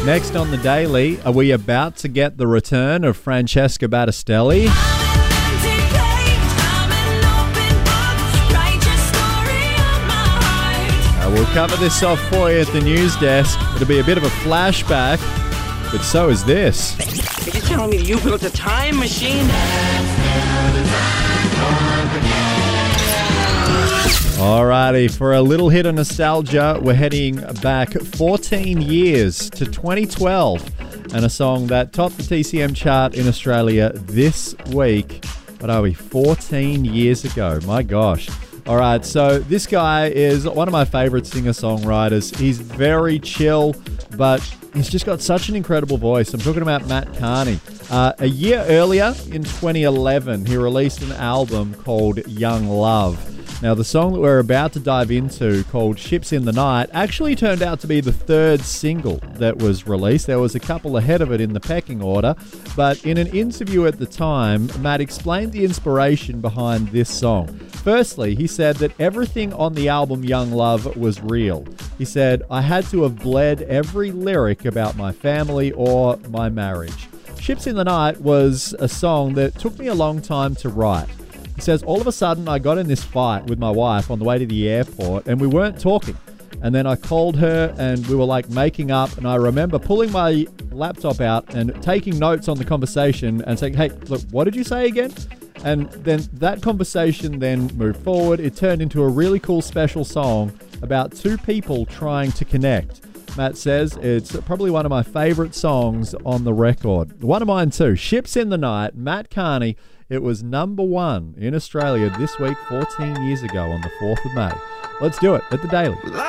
Next on the Daily, are we about to get the return of Francesca Battistelli? We'll cover this off for you at the news desk. It'll be a bit of a flashback, but so is this. Are you telling me you built a time machine? Alrighty, for a little hit of nostalgia, we're heading back 14 years to 2012 and a song that topped the TCM chart in Australia this week. What are we, 14 years ago? My gosh. All right, so this guy is one of my favorite singer-songwriters. He's very chill, but he's just got such an incredible voice. I'm talking about Matt Kearney. A year earlier, in 2011, he released an album called Young Love. Now, the song that we're about to dive into, called Ships in the Night, actually turned out to be the third single that was released. There was a couple ahead of it in the pecking order, but in an interview at the time, Matt explained the inspiration behind this song. Firstly, he said that everything on the album Young Love was real. He said, I had to have bled every lyric about my family or my marriage. Ships in the Night was a song that took me a long time to write. He says, all of a sudden I got in this fight with my wife on the way to the airport and we weren't talking. And then I called her and we were like making up, and I remember pulling my laptop out and taking notes on the conversation and saying, hey, look, what did you say again? And then that conversation then moved forward. It turned into a really cool special song about two people trying to connect. Matt says it's probably one of my favorite songs on the record. One of mine too. Ships in the Night, Matt Kearney. It was number one in Australia this week, 14 years ago on the 4th of May. Let's do it at the Daily.